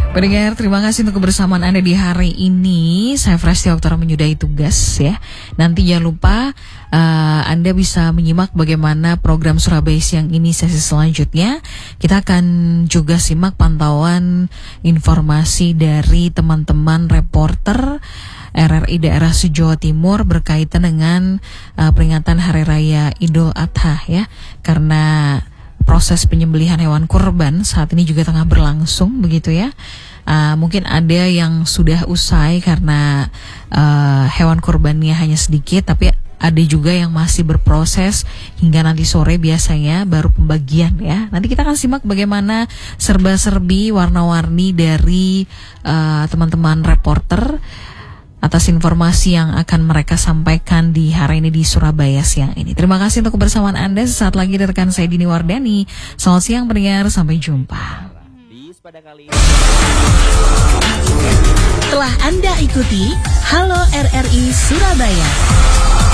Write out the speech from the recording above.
Pendengar, terima kasih untuk kebersamaan Anda di hari ini. Saya Fresti Oktora menyudahi tugas ya. Nanti jangan lupa Anda bisa menyimak bagaimana program Surabaya Siang ini sesi selanjutnya. Kita akan juga simak pantauan informasi dari teman-teman reporter RRI daerah Jawa Timur berkaitan dengan peringatan Hari Raya Idul Adha ya. Karena proses penyembelihan hewan kurban saat ini juga tengah berlangsung begitu ya. Mungkin ada yang sudah usai karena hewan kurbannya hanya sedikit, tapi ada juga yang masih berproses hingga nanti sore biasanya baru pembagian ya. Nanti kita akan simak bagaimana serba-serbi warna-warni dari teman-teman reporter atas informasi yang akan mereka sampaikan di hari ini di Surabaya Siang ini. Terima kasih untuk kebersamaan Anda. Sesaat lagi rekan saya Dini Wardani. Selamat siang pendengar, sampai jumpa. Telah Anda ikuti Halo RRI Surabaya.